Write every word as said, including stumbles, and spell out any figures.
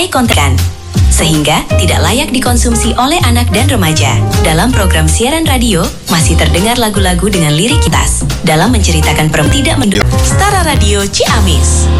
berbagai konten, sehingga tidak layak dikonsumsi oleh anak dan remaja. Dalam program siaran radio, masih terdengar lagu-lagu dengan lirik kitas. Dalam menceritakan perempuan tidak mendukung Stara Radio Ciamis.